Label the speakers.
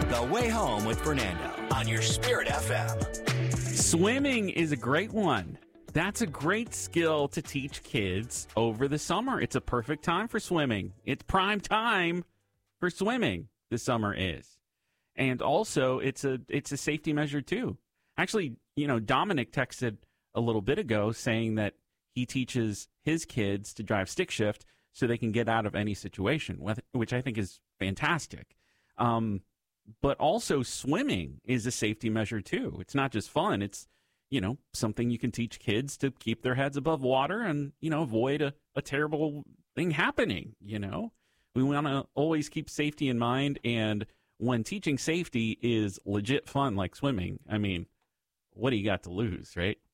Speaker 1: The Way Home with Fernando on your Spirit FM.
Speaker 2: Swimming is a great one. That's a great skill to teach kids over the summer. It's a perfect time for swimming. It's prime time for swimming. The summer is. And also, it's a safety measure, too. Actually, Dominic texted a little bit ago saying that he teaches his kids to drive stick shift so they can get out of any situation, which I think is fantastic. But also, swimming is a safety measure, too. It's not just fun. It's something you can teach kids to keep their heads above water and, avoid a terrible thing happening, We want to always keep safety in mind, and when teaching safety is legit fun like swimming, I mean, what do you got to lose, right?